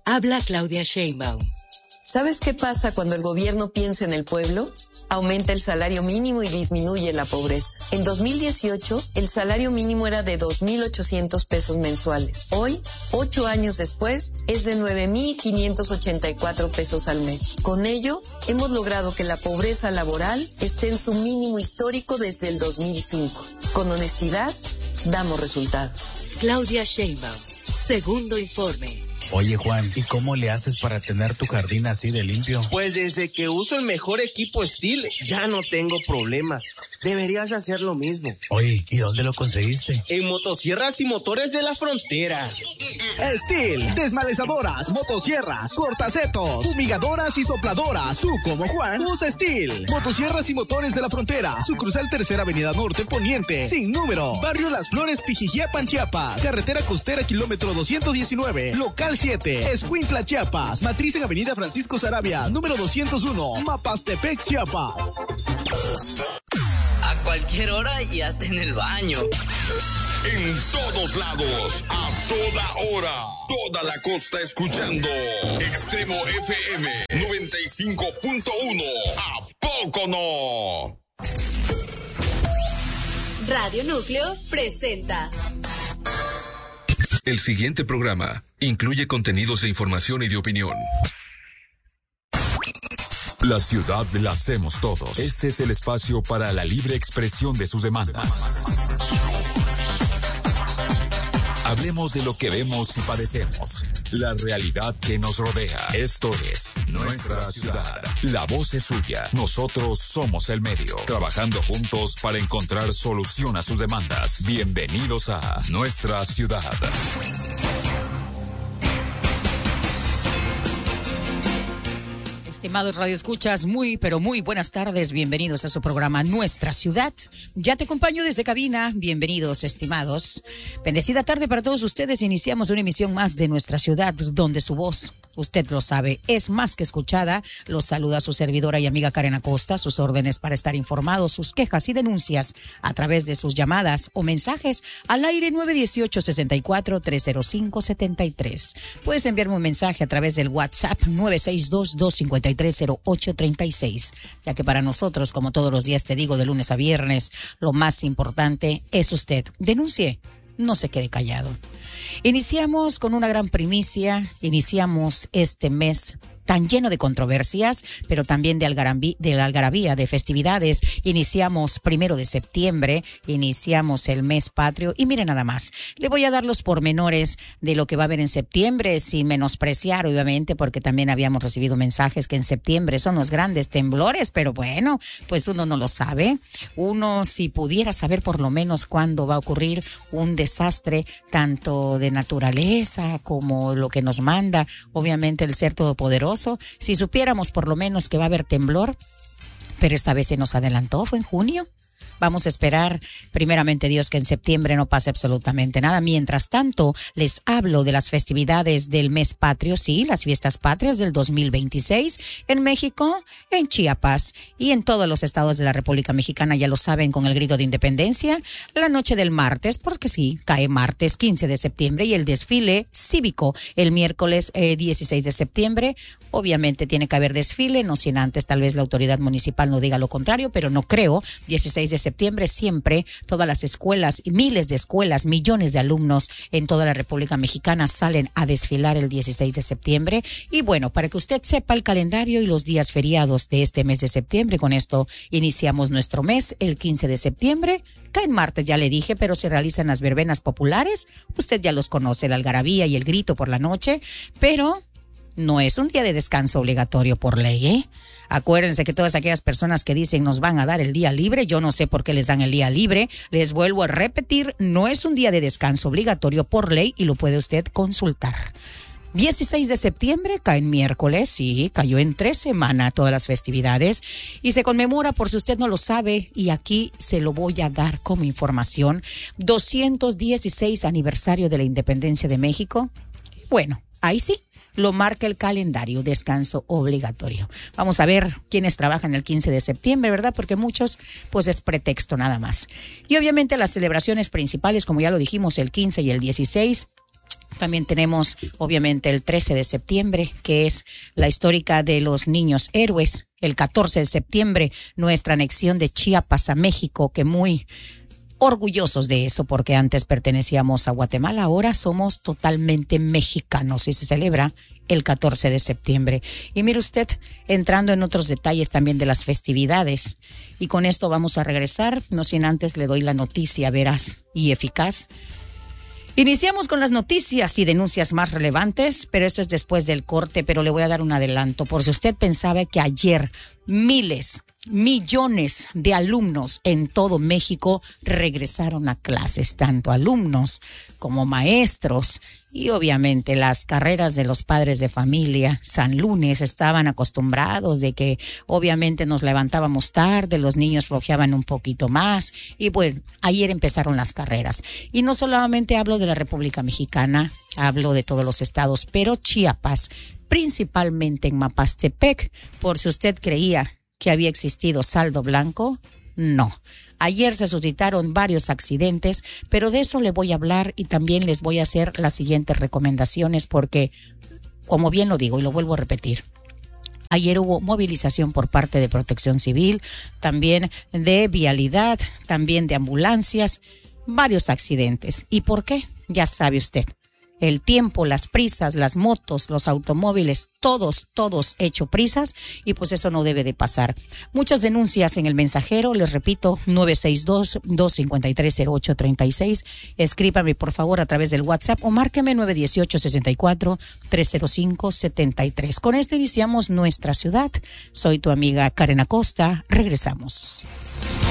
Habla Claudia Sheinbaum. ¿Sabes qué pasa cuando el gobierno piensa en el pueblo? Aumenta el salario mínimo y disminuye la pobreza. En 2018, el salario mínimo era de 2,800 pesos mensuales. Hoy, 8 años después, es de 9,584 pesos al mes. Con ello, hemos logrado que la pobreza laboral esté en su mínimo histórico desde el 2005. Con honestidad, damos resultados. Claudia Sheinbaum, segundo informe. Oye, Juan, ¿y cómo le haces para tener tu jardín así de limpio? Pues desde que uso el mejor equipo Stihl, ya no tengo problemas. Deberías hacer lo mismo. Oye, ¿y dónde lo conseguiste? En Motosierras y Motores de la Frontera. Stihl, desmalezadoras, motosierras, cortacetos, fumigadoras y sopladoras. Tú, como Juan, usa Stihl. Motosierras y Motores de la Frontera. Sucursal Tercera Avenida Norte Poniente, sin número. Barrio Las Flores, Pijijiapan, Chiapas. Carretera Costera, kilómetro 219. Local 7, Escuintla, Chiapas. Matriz en Avenida Francisco Sarabia, número 201, Mapastepec, Chiapas. A cualquier hora y hasta en el baño. En todos lados, a toda hora, toda la costa escuchando Extremo FM 95.1. ¿A poco no? Radio Núcleo presenta. El siguiente programa incluye contenidos de información y de opinión. La ciudad la hacemos todos. Este es el espacio para la libre expresión de sus demandas. Hablemos de lo que vemos y padecemos. La realidad que nos rodea. Esto es Nuestra Ciudad. La voz es suya. Nosotros somos el medio. Trabajando juntos para encontrar solución a sus demandas. Bienvenidos a Nuestra Ciudad. Estimados radioescuchas, pero muy buenas tardes. Bienvenidos a su programa Nuestra Ciudad. Ya te acompaño desde cabina. Bienvenidos, estimados. Bendecida tarde para todos ustedes. Iniciamos una emisión más de Nuestra Ciudad, donde su voz, usted lo sabe, es más que escuchada. Los saluda su servidora y amiga Karen Acosta. Sus órdenes para estar informados, sus quejas y denuncias a través de sus llamadas o mensajes al aire 918-64-305-73. Puedes enviarme un mensaje a través del WhatsApp 962-253-0836, ya que para nosotros, como todos los días te digo, de lunes a viernes, lo más importante es usted. Denuncie, no se quede callado. Iniciamos con una gran primicia. Iniciamos este mes tan lleno de controversias, pero también de algarabía, de festividades. Iniciamos 1 de septiembre, iniciamos el mes patrio y mire nada más, le voy a dar los pormenores de lo que va a haber en septiembre, sin menospreciar obviamente, porque también habíamos recibido mensajes que en septiembre son los grandes temblores, pero bueno, pues uno no lo sabe. Uno, si pudiera saber por lo menos cuándo va a ocurrir un desastre, tanto de naturaleza como lo que nos manda obviamente el Ser Todopoderoso. Si supiéramos por lo menos que va a haber temblor, pero esta vez se nos adelantó, fue en junio. Vamos a esperar, primeramente Dios, que en septiembre no pase absolutamente nada. Mientras tanto, les hablo de las festividades del mes patrio, sí, las fiestas patrias del 2026 en México, en Chiapas y en todos los estados de la República Mexicana. Ya lo saben, con el grito de independencia, la noche del martes, porque sí, cae martes 15 de septiembre y el desfile cívico el miércoles 16 de septiembre. Obviamente tiene que haber desfile, no sin antes tal vez la autoridad municipal no diga lo contrario, pero no creo. 16 de septiembre siempre todas las escuelas, miles de escuelas, millones de alumnos en toda la República Mexicana salen a desfilar el 16 de septiembre. Y bueno, para que usted sepa el calendario y los días feriados de este mes de septiembre, con esto iniciamos nuestro mes, el 15 de septiembre. Caen martes, ya le dije, pero se realizan las verbenas populares. Usted ya los conoce, la algarabía y el grito por la noche, pero no es un día de descanso obligatorio por ley, ¿eh? Acuérdense que todas aquellas personas que dicen nos van a dar el día libre, yo no sé por qué les dan el día libre. Les vuelvo a repetir, no es un día de descanso obligatorio por ley y lo puede usted consultar. 16 de septiembre cae en miércoles, sí, cayó en 3 semanas todas las festividades y se conmemora, por si usted no lo sabe, y aquí se lo voy a dar como información, 216 aniversario de la independencia de México. Bueno, ahí sí, lo marca el calendario, descanso obligatorio. Vamos a ver quiénes trabajan el 15 de septiembre, ¿verdad? Porque muchos, pues es pretexto nada más. Y obviamente las celebraciones principales, como ya lo dijimos, el 15 y el 16, También tenemos, obviamente, el 13 de septiembre, que es la histórica de los niños héroes. El 14 de septiembre, nuestra anexión de Chiapas a México, que muy orgullosos de eso, porque antes pertenecíamos a Guatemala, ahora somos totalmente mexicanos y se celebra el 14 de septiembre. Y mire usted, entrando en otros detalles también de las festividades, y con esto vamos a regresar, no sin antes le doy la noticia veraz y eficaz. Iniciamos con las noticias y denuncias más relevantes, pero esto es después del corte, pero le voy a dar un adelanto. Por si usted pensaba que ayer millones de alumnos en todo México regresaron a clases, tanto alumnos como maestros, y obviamente las carreras de los padres de familia. San Lunes estaban acostumbrados de que obviamente nos levantábamos tarde, los niños flojeaban un poquito más, y pues ayer empezaron las carreras. Y no solamente hablo de la República Mexicana, hablo de todos los estados, pero Chiapas, principalmente en Mapastepec, por si usted creía que había existido saldo blanco, no. Ayer se suscitaron varios accidentes, pero de eso le voy a hablar y también les voy a hacer las siguientes recomendaciones porque, como bien lo digo y lo vuelvo a repetir, ayer hubo movilización por parte de Protección Civil, también de vialidad, también de ambulancias, varios accidentes. ¿Y por qué? Ya sabe usted. El tiempo, las prisas, las motos, los automóviles, todos hecho prisas, y pues eso no debe de pasar. Muchas denuncias en el mensajero, les repito, 962-253-0836. Escríbame por favor a través del WhatsApp o márqueme 918-64-305-73. Con esto iniciamos Nuestra Ciudad. Soy tu amiga Karen Acosta. Regresamos.